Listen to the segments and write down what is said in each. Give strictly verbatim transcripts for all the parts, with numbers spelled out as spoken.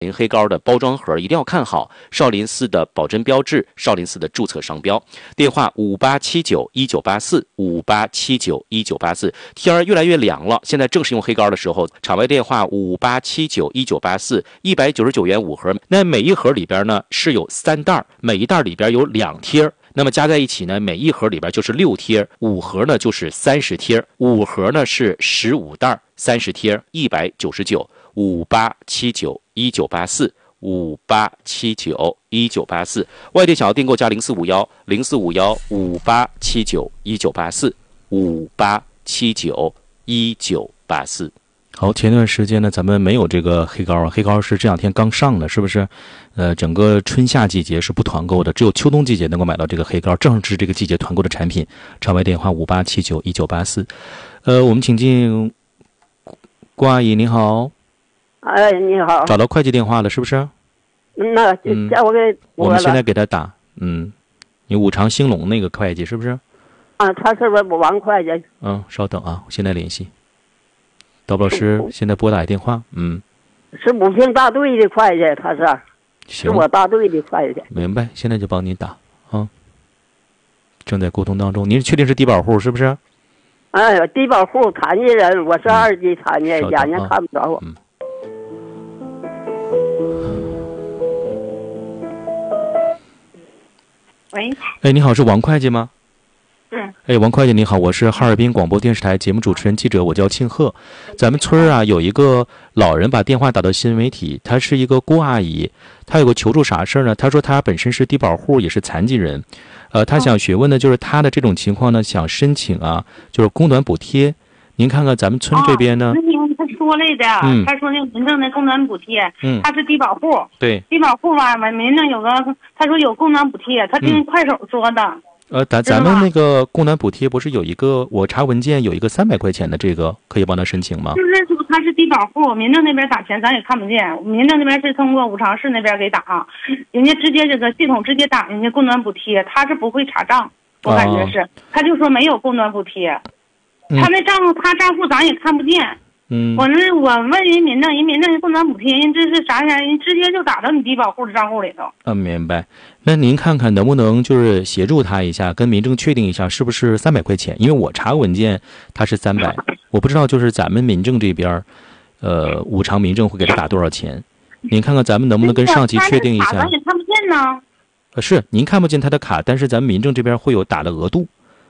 黑膏的包装盒一定要看好，少林寺的保真标志，少林寺的注册商标。电话五八七九一九八四，五八七九一九八四。天儿越来越凉了，现在正是用黑膏的时候。场外电话五八七九一九八四，一百九十九元五盒。那每一盒里边呢是有三袋，每一袋里边有两贴。那么加在一起呢，每一盒里边就是六贴，五盒呢就是三十贴，五盒呢是十五袋，三十贴，一百九十九。五八七九一九八四，五八七九一九八四。外地想要订购加零四五幺零四五幺五八七九一九八四，五八七九一九八四。好，前段时间呢，咱们没有这个黑膏啊，黑膏是这两天刚上的，是不是？呃，整个春夏季节是不团购的，只有秋冬季节能够买到这个黑膏，正是这个季节团购的产品。场外电话五八七九一九八四。呃，我们请进郭阿姨，你好。 哎，你好， 找到会计电话了是不是？ 那就叫我给、嗯、 我们现在给他打。嗯，你五常兴隆那个会计是不是？ 啊，他是不是王会计？ 嗯，稍等啊，我现在联系。导播老师现在拨打电话。嗯， 是武平大队的会计，他是。是我大队的会计。 明白，现在就帮你打啊。正在沟通当中，您确定是低保户是不是？ 哎呀，低保户残疾人，我是二级残疾， 嗯、 眼睛看不着。 嗯。 喂， 哎，你好，是王会计吗？ 嗯。 哎，王会计你好，我是哈尔滨广播电视台节目主持人记者，我叫庆贺。咱们村啊有一个老人把电话打到新闻媒体，她是一个郭阿姨，她有个求助啥事儿呢？她说她本身是低保户，也是残疾人，呃，她想询问的就是她的这种情况呢，想申请啊，就是供暖补贴。您看看咱们村这边呢？ 那天他说来的， 嗯、 他说那个民政的供暖补贴， 嗯， 他是低保户， 对， 低保户吧，民政有个，他说有供暖补贴，他听快手说的。 嗯呃，咱咱们那个供暖补贴不是有一个，我查文件有一个三百块钱的，这个可以帮他申请吗？ 就是说他是低保户，民政那边打钱咱也看不见，民政那边是通过五常市那边给打，人家直接这个系统直接打人家供暖补贴，他是不会查账，我感觉是，哦、他就说没有供暖补贴，嗯、他那账他账户咱也看不见。 嗯， 我那我问人民政，人民政供暖补贴，人这是啥啥，人直接就打到你低保户的账户里头。 嗯，明白。那您看看能不能就是协助他一下，跟民政确定一下是不是三百块钱？因为我查文件他是三百，我不知道就是咱们民政这边，呃，五常民政会给他打多少钱？您看看咱们能不能跟上级确定一下？ 咱也看不见呢。 呃，是您看不见他的卡，但是咱们民政这边会有打的额度。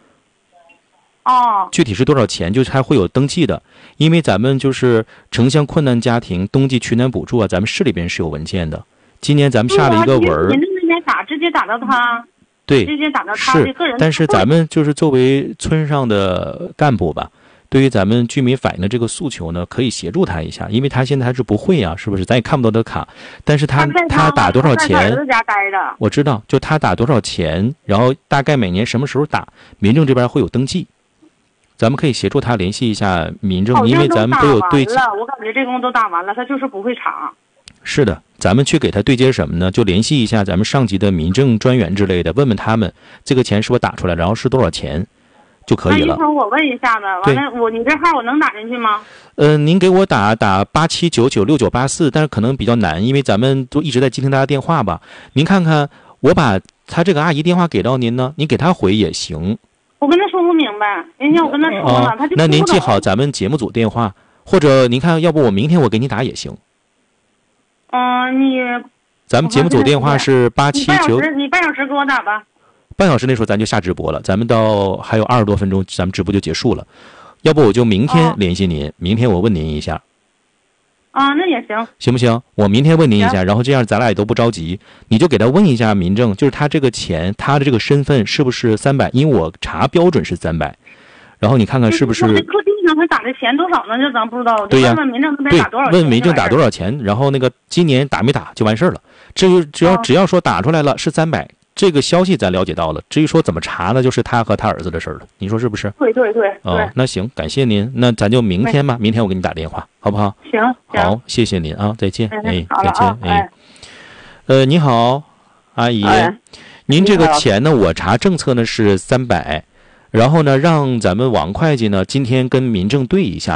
哦， 具体是多少钱，就是还会有登记的，因为咱们就是城乡困难家庭冬季取暖补助啊，咱们市里边是有文件的。今年咱们下了一个文儿， 民政那边打直接打到他， 对， 直接打到他的个人。 但是咱们就是作为村上的干部吧，对于咱们居民反映的这个诉求呢，可以协助他一下，因为他现在还是不会啊，是不是？咱也看不到他的卡，但是他他打多少钱？我知道，就他打多少钱，然后大概每年什么时候打，民政这边会有登记。咱们可以协助他联系一下民政，因为咱们都有对接。 我感觉这工都打完了，他就是不会查。 是的，咱们去给他对接什么呢？就联系一下咱们上级的民政专员之类的，问问他们这个钱是不是打出来，然后是多少钱就可以了。 那一会儿我问一下子，完了我你这号我能打进去吗？ 呃，您给我打打八七九九六九八四，但是可能比较难，因为咱们都一直在接听大家电话吧。您看看，我把他这个阿姨电话给到您呢，您给他回也行。 我跟他说不明白，人家我跟他说了， 哦、 他就那您记好咱们节目组电话，或者您看，要不我明天我给你打也行。 嗯、呃，你咱们节目组电话是八七九， 你半小时给我打吧。 半小时那时候咱就下直播了，咱们到还有二十多分钟，咱们直播就结束了。要不我就明天联系您，哦、明天我问您一下。 啊，那也行， 行不行？我明天问您一下，然后这样咱俩也都不着急，你就给他问一下民政，就是他这个钱，他的这个身份是不是三百？因为我查标准是三百，然后你看看是不是？ 特定上他打的钱多少呢？这咱不知道。 对呀， 问问民政那边打多少钱？ 问民政打多少钱，然后那个今年打没打就完事儿了。至于只要、哦、只要说打出来了是三百。这个消息咱了解到了，至于说怎么查呢，就是他和他儿子的事儿了，你说是不是？ 对对对。 哦，那行，感谢您，那咱就明天吧，明天我给你打电话，好不好？ 行。 好，谢谢您啊，再见。 哎， 再见。哎， 哎呃，你好，阿姨， 哎、 您这个钱呢，我查政策呢是三百，然后呢，让咱们王会计呢今天跟民政对一下，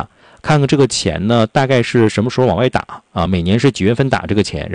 看看这个钱呢大概是什么时候往外打啊？每年是几月份打这个钱？